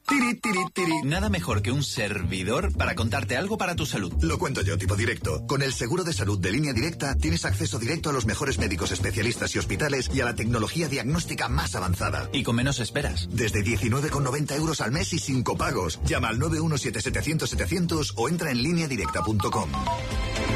Tiri, tiri, tiri. Nada mejor que un servidor para contarte algo para tu salud. Lo cuento yo, tipo directo. Con el seguro de salud de Línea Directa tienes acceso directo a los mejores médicos especialistas y hospitales y a la tecnología diagnóstica más avanzada. Y con menos esperas. Desde 19,90 euros al mes y sin copagos. Llama al 917-700-700 o entra en lineadirecta.com.